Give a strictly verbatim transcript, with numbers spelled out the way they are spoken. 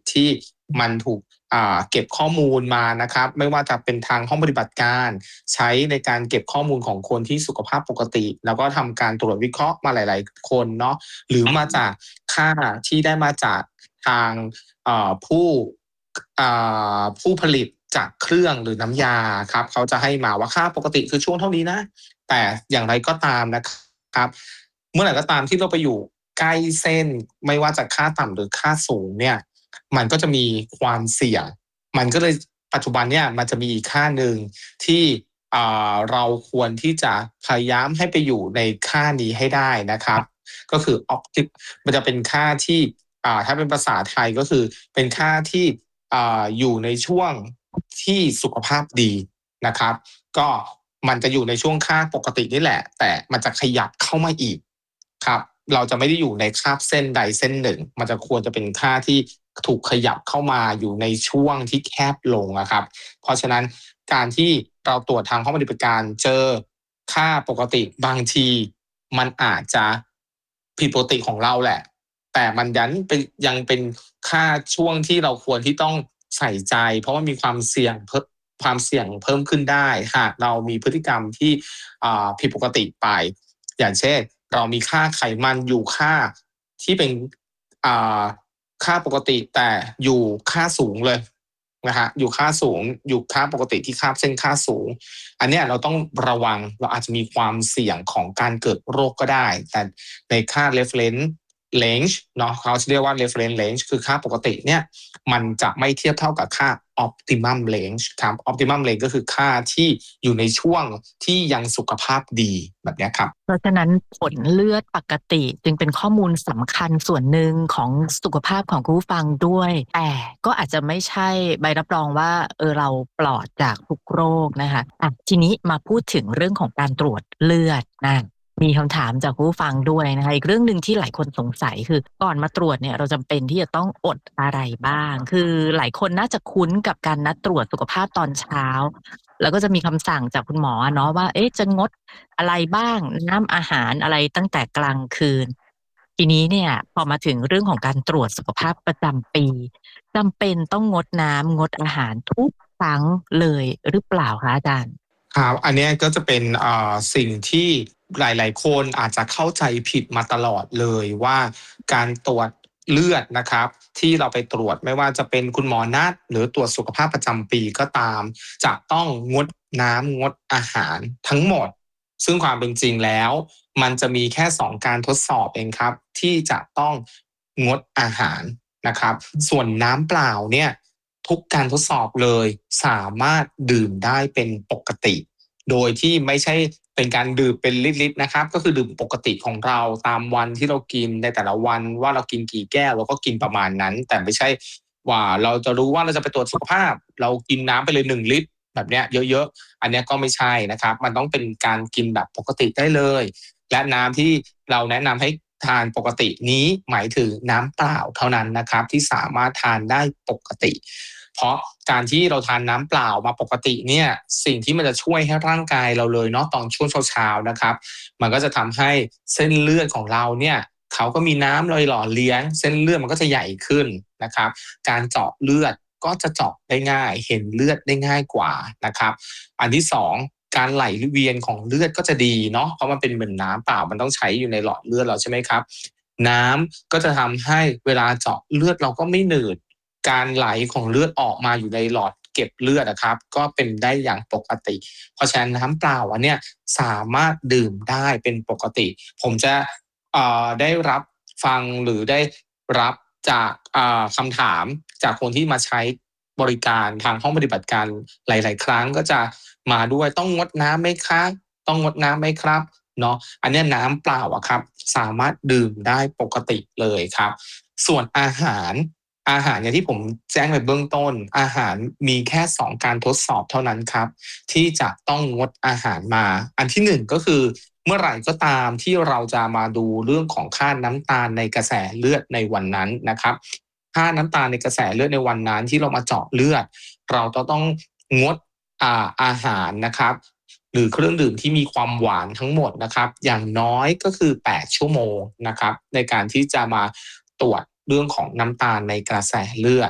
ที่มันถูกอ่าเก็บข้อมูลมานะครับไม่ว่าจะเป็นทางห้องปฏิบัติการใช้ในการเก็บข้อมูลของคนที่สุขภาพปกติแล้วก็ทำการตรวจวิเคราะห์มาหลายๆคนเนาะหรือมาจากค่าที่ได้มาจากทางเอ่อผู้อ่าผู้ผลิตจากเครื่องหรือน้ำยาครับเขาจะให้มาว่าค่าปกติคือช่วงเท่านี้นะแต่อย่างไรก็ตามนะครับเมื่อไหร่ก็ตามที่เราไปอยู่ใกล้เส้นไม่ว่าจะค่าต่ำหรือค่าสูงเนี่ยมันก็จะมีความเสี่ยงมันก็เลยปัจจุบันเนี่ยมันจะมีอีกค่าหนึ่งที่อ่าเราควรที่จะพยายามให้ไปอยู่ในค่านี้ให้ได้นะครับก็คือ optim มันจะเป็นค่าที่อ่าถ้าเป็นภาษาไทยก็คือเป็นค่าที่อ่าอยู่ในช่วงที่สุขภาพดีนะครับก็มันจะอยู่ในช่วงค่าปกตินี่แหละแต่มันจะขยับเข้ามาอีกครับเราจะไม่ได้อยู่ในคาบเส้นใดเส้นหนึ่งมันจะควรจะเป็นค่าที่ถูกขยับเข้ามาอยู่ในช่วงที่แคบลงอะครับเพราะฉะนั้นการที่เราตรวจทางห้องปฏิบัติการเจอค่าปกติบางทีมันอาจจะผิดปกติของเราแหละแต่มันดันเป็นยังเป็นค่าช่วงที่เราควรที่ต้องใส่ใจเพราะว่ามีความเสี่ยงเพิ่มความเสี่ยงเพิ่มขึ้นได้หากเรามีพฤติกรรมที่อ่าผิดปกติไปอย่างเช่นเรามีค่าไขมันอยู่ค่าที่เป็นอ่าค่าปกติแต่อยู่ค่าสูงเลยนะฮะอยู่ค่าสูงอยู่ค่าปกติที่คาบเส้นค่าสูงอันเนี้ยเราต้องระวังเราอาจจะมีความเสี่ยงของการเกิดโรคก็ได้แต่ในค่า reference range เนาะเขาเรียกว่า reference range คือค่าปกติเนี่ยมันจะไม่เทียบเท่ากับค่า optimum range ครับ optimum range ก็คือค่าที่อยู่ในช่วงที่ยังสุขภาพดีแบบเนี้ยครับเพราะฉะนั้นผลเลือดปกติจึงเป็นข้อมูลสำคัญส่วนหนึ่งของสุขภาพของคุณผู้ฟังด้วยแต่ก็อาจจะไม่ใช่ใบรับรองว่าเออเราปลอดจากทุกโรคนะคะอ่ะทีนี้มาพูดถึงเรื่องของการตรวจเลือดนะมีคำถามจากผู้ฟังด้วยนะคะอีกเรื่องหนึ่งที่หลายคนสงสัยคือก่อนมาตรวจเนี่ยเราจำเป็นที่จะต้องอดอะไรบ้างคือหลายคนน่าจะคุ้นกับการนัดตรวจสุขภาพตอนเช้าแล้วก็จะมีคำสั่งจากคุณหมอเนาะว่าเอ๊ะจะงดอะไรบ้างน้ำอาหารอะไรตั้งแต่กลางคืนทีนี้เนี่ยพอมาถึงเรื่องของการตรวจสุขภาพประจำปีจำเป็นต้องงดน้ำงดอาหารทุกครั้งเลยหรือเปล่าคะอาจารย์ครับอันเนี้ยก็จะเป็นอ่าสิ่งที่หลายๆคนอาจจะเข้าใจผิดมาตลอดเลยว่าการตรวจเลือดนะครับที่เราไปตรวจไม่ว่าจะเป็นคุณหมอนัดหรือตรวจสุขภาพประจำปีก็ตามจะต้องงดน้ำงดอาหารทั้งหมดซึ่งความเป็นจริงแล้วมันจะมีแค่สองการทดสอบเองครับที่จะต้องงดอาหารนะครับส่วนน้ำเปล่าเนี่ยทุกการทดสอบเลยสามารถดื่มได้เป็นปกติโดยที่ไม่ใช่เป็นการดื่มเป็นลิตรๆนะครับก็คือดื่มปกติของเราตามวันที่เรากินในแต่ละวันว่าเรากินกี่แก้วเราก็กินประมาณนั้นแต่ไม่ใช่ว่าเราจะรู้ว่าเราจะไปตรวจสุขภาพเรากินน้ำไปเลยหนึ่งลิตรแบบเนี้ยเยอะๆอันเนี้ยก็ไม่ใช่นะครับมันต้องเป็นการกินแบบปกติได้เลยและน้ำที่เราแนะนำให้ทานปกตินี้หมายถึงน้ำเปล่าเท่านั้นนะครับที่สามารถทานได้ปกติเพราะการที่เราทานน้ำเปล่ามาปกติเนี่ยสิ่งที่มันจะช่วยให้ร่างกายเราเลยเนาะตอนช่วงเช้าๆนะครับมันก็จะทำให้เส้นเลือดของเราเนี่ยเขาก็มีน้ำเลยหล่อเลี้ยงเส้นเลือดมันก็จะใหญ่ขึ้นนะครับการเจาะเลือดก็จะเจาะได้ง่ายเห็นเลือดได้ง่ายกว่านะครับอันที่สองการไหลเวียนของเลือดก็จะดีเนาะเพราะมันเป็นเหมือนน้ำเปล่ามันต้องใช้อยู่ในหลอดเลือดเราใช่ไหมครับน้ำก็จะทำให้เวลาเจาะเลือดเราก็ไม่หนืดการไหลของเลือดออกมาอยู่ในหลอดเก็บเลือดนะครับก็เป็นได้อย่างปกติเพราะฉะนั้นน้ำเปล่าอันเนี้ยสามารถดื่มได้เป็นปกติผมจะเอ่อได้รับฟังหรือได้รับจากอ่าคำถามจากคนที่มาใช้บริการทางห้องปฏิบัติการหลายๆครั้งก็จะมาด้วยต้องงดน้ำไหมคะต้องงดน้ำไหมครับเนาะอันเนี้ยน้ำเปล่าอะครับสามารถดื่มได้ปกติเลยครับส่วนอาหารอาหารอย่างที่ผมแจ้งไปเบื้องต้นอาหารมีแค่สองการทดสอบเท่านั้นครับที่จะต้องงดอาหารมาอันที่หนึ่งก็คือเมื่อไหร่ก็ตามที่เราจะมาดูเรื่องของค่าน้ำตาลในกระแสเลือดในวันนั้นนะครับค่าน้ำตาลในกระแสเลือดในวันนั้นที่เรามาเจาะเลือดเราจะต้องงดอ่าอาหารนะครับหรือเครื่องดื่มที่มีความหวานทั้งหมดนะครับอย่างน้อยก็คือแปดชั่วโมงนะครับในการที่จะมาตรวจเรื่องของน้ำตาลในกระแสเลือด